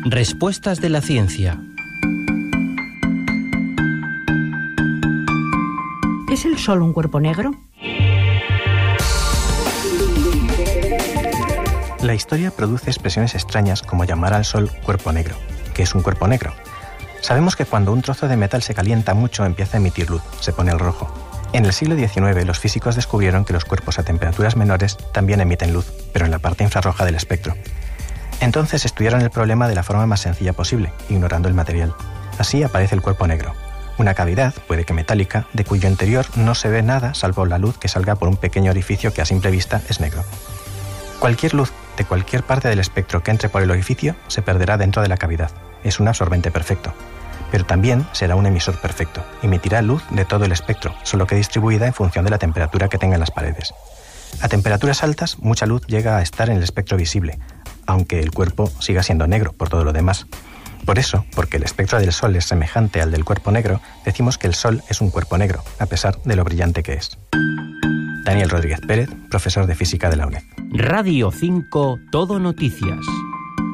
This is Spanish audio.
Respuestas de la ciencia. ¿Es el Sol un cuerpo negro? La historia produce expresiones extrañas como llamar al Sol cuerpo negro. ¿Qué es un cuerpo negro? Sabemos que cuando un trozo de metal se calienta mucho empieza a emitir luz, se pone al rojo. En el siglo XIX los físicos descubrieron que los cuerpos a temperaturas menores también emiten luz, pero en la parte infrarroja del espectro. Entonces estudiaron el problema de la forma más sencilla posible, ignorando el material. Así aparece el cuerpo negro. Una cavidad, puede que metálica, de cuyo interior no se ve nada salvo la luz que salga por un pequeño orificio que a simple vista es negro. Cualquier luz de cualquier parte del espectro que entre por el orificio se perderá dentro de la cavidad. Es un absorbente perfecto. Pero también será un emisor perfecto. Emitirá luz de todo el espectro, solo que distribuida en función de la temperatura que tengan las paredes. A temperaturas altas, mucha luz llega a estar en el espectro visible, aunque el cuerpo siga siendo negro por todo lo demás. Por eso, porque el espectro del Sol es semejante al del cuerpo negro, decimos que el Sol es un cuerpo negro, a pesar de lo brillante que es. Daniel Rodríguez Pérez, profesor de Física de la UNED. Radio 5, Todo Noticias.